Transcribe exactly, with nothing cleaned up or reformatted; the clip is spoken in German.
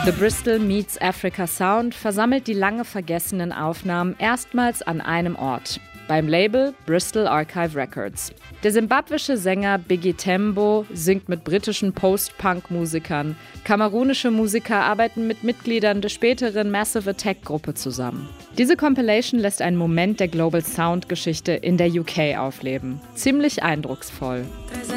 The Bristol Meets Africa Sound versammelt die lange vergessenen Aufnahmen erstmals an einem Ort, beim Label Bristol Archive Records. Der simbabwische Sänger Biggie Tembo singt mit britischen Post-Punk-Musikern. Kamerunische Musiker arbeiten mit Mitgliedern der späteren Massive Attack-Gruppe zusammen. Diese Compilation lässt einen Moment der Global Sound-Geschichte in der U K aufleben. Ziemlich eindrucksvoll.